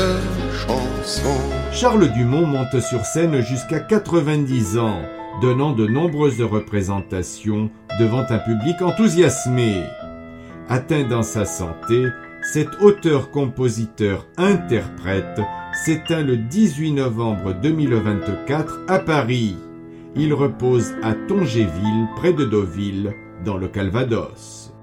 Charles Dumont monte sur scène jusqu'à 90 ans, donnant de nombreuses représentations devant un public enthousiasmé. Atteint dans sa santé, cet auteur-compositeur-interprète s'éteint le 18 novembre 2024 à Paris. Il repose à Tongéville, près de Deauville, dans le Calvados.